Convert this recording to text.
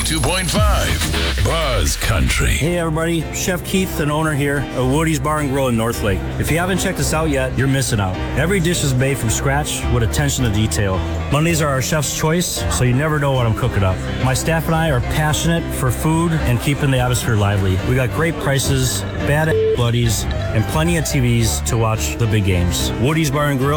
92.5 Buzz Country. Hey everybody, Chef Keith, and owner here at Woody's Bar and Grill in Northlake. If you haven't checked us out yet, you're missing out. Every dish is made from scratch with attention to detail. Mondays are our chef's choice, so you never know what I'm cooking up. My staff and I are passionate for food and keeping the atmosphere lively. We got great prices, bad buddies, and plenty of TVs to watch the big games. Woody's Bar and Grill